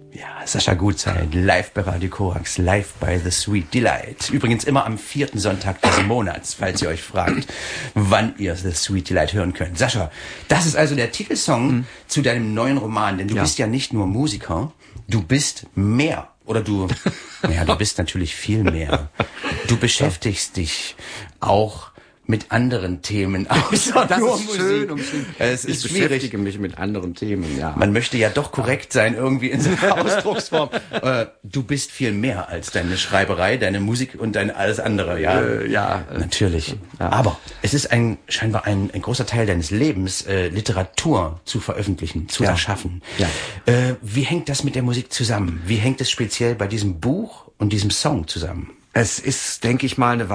Ja, Sascha Gutzeit, live bei Radio Korax, live bei The Sweet Delight. Übrigens immer am 4. Sonntag des Monats, falls ihr euch fragt, wann ihr The Sweet Delight hören könnt. Sascha, das ist also der Titelsong zu deinem neuen Roman, denn du bist ja nicht nur Musiker, du bist mehr. Oder du bist natürlich viel mehr. Du beschäftigst dich auch mit anderen Themen außer das nur ist Musik. Schön umschrieben. Es ist schwierig. Beschäftige mich mit anderen Themen, ja. Man möchte ja doch korrekt sein irgendwie in seiner Ausdrucksform. Du bist viel mehr als deine Schreiberei, deine Musik und dein alles andere, ja. Natürlich. Ja. Aber es ist scheinbar ein großer Teil deines Lebens, Literatur zu veröffentlichen, zu erschaffen. Ja. Wie hängt das mit der Musik zusammen? Wie hängt es speziell bei diesem Buch und diesem Song zusammen? Es ist, denke ich mal, eine